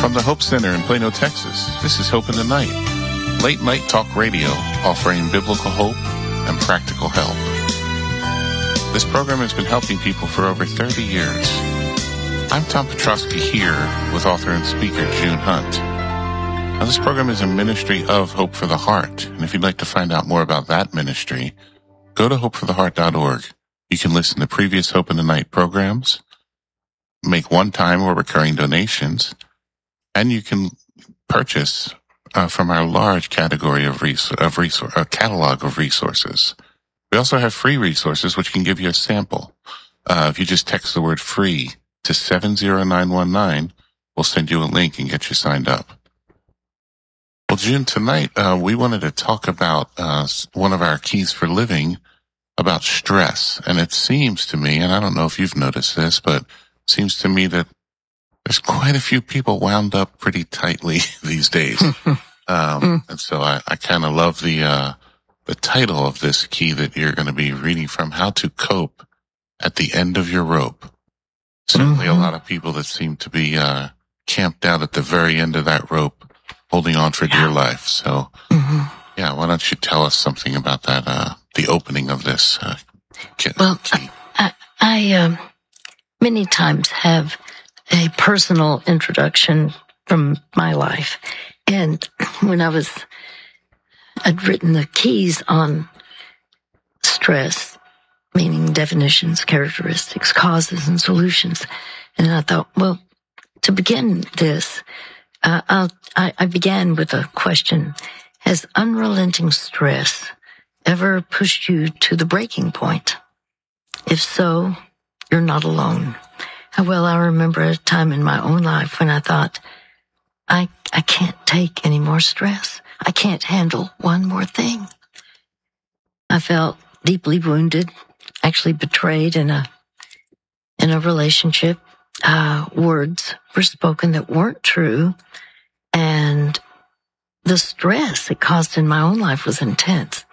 From the Hope Center in Plano, Texas, this is Hope in the Night, late night talk radio offering biblical hope and practical help. This program has been helping people for over 30 years. I'm Tom Petrosky here with author and speaker June Hunt. Now, this program is a ministry of Hope for the Heart, and if you'd like to find out more about that ministry, go to hopefortheheart.org. You can listen to previous Hope in the Night programs, make one-time or recurring donations, and you can purchase from our large category of catalog of resources. We also have free resources which can give you a sample. If you just text the word free to 70919, we'll send you a link and get you signed up. Well, June, tonight we wanted to talk about one of our keys for living, about stress. And it seems to me, and I don't know if you've noticed this, but it seems to me that there's quite a few people wound up pretty tightly these days. And so I kind of love the title of this key that you're going to be reading from, How to Cope at the End of Your Rope. Certainly a lot of people that seem to be camped out at the very end of that rope, holding on for dear life. So, why don't you tell us something about that, the opening of this key? Well, I many times have a personal introduction from my life. And when I'd written the keys on stress, meaning definitions, characteristics, causes, and solutions. And I thought, well, to begin this, I began with a question. Has unrelenting stress ever pushed you to the breaking point? If so, you're not alone. Well, I remember a time in my own life when I thought, I can't take any more stress. I can't handle one more thing. I felt deeply wounded, actually betrayed in a relationship. Words were spoken that weren't true, and the stress it caused in my own life was intense.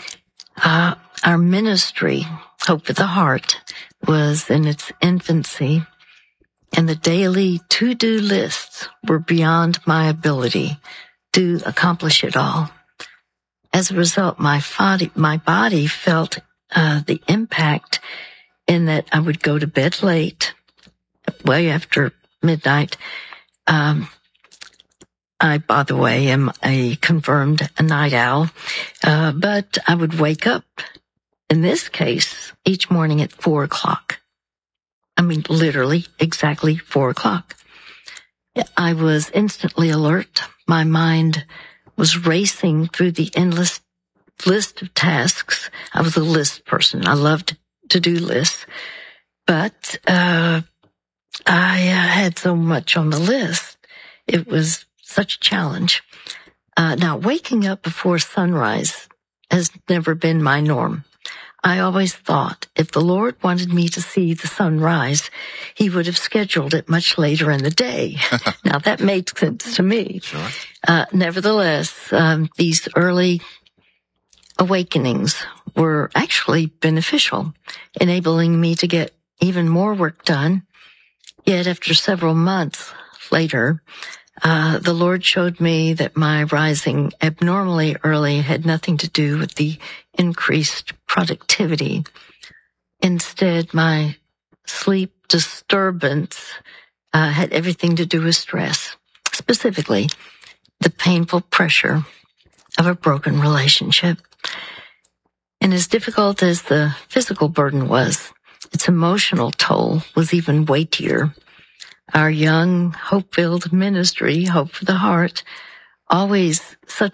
Our ministry, Hope for the Heart, was in its infancy, and the daily to-do lists were beyond my ability to accomplish it all. As a result, my body felt the impact in that I would go to bed late, way after midnight. I, by the way, am a confirmed night owl, but I would wake up, in this case, each morning at 4 o'clock. I mean, literally, exactly 4 o'clock. I was instantly alert. My mind was racing through the endless list of tasks. I was a list person. I loved to do lists. But I had so much on the list. It was such a challenge. Now, waking up before sunrise has never been my norm. I always thought if the Lord wanted me to see the sunrise, he would have scheduled it much later in the day. Now, that made sense to me. Sure. Nevertheless, these early awakenings were actually beneficial, enabling me to get even more work done. Yet after several months later, the Lord showed me that my rising abnormally early had nothing to do with the increased productivity. Instead, my sleep disturbance had everything to do with stress, specifically the painful pressure of a broken relationship. And as difficult as the physical burden was, its emotional toll was even weightier. Our young, hope-filled ministry, Hope for the Heart, always such